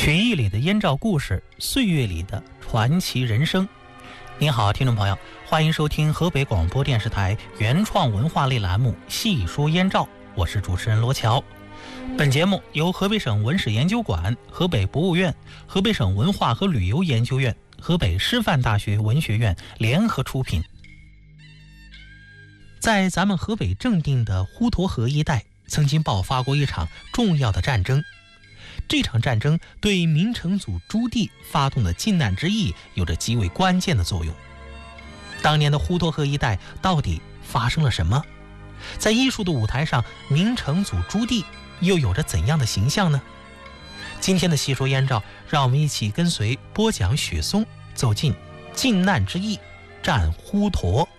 曲艺里的燕赵故事，岁月里的传奇人生。您好，听众朋友，欢迎收听河北广播电视台原创文化类栏目《细说燕赵》，我是主持人罗乔。本节目由河北省文史研究馆、河北博物院、河北省文化和旅游研究院、河北师范大学文学院联合出品。在咱们河北正定的滹沱河一带，曾经爆发过一场重要的战争。这场战争对明成祖朱棣发动的靖难之役有着极为关键的作用。当年的滹沱河一带到底发生了什么？在艺术的舞台上，明成祖朱棣又有着怎样的形象呢？今天的细说燕赵，让我们一起跟随播讲雪松走进靖难之役，战滹沱。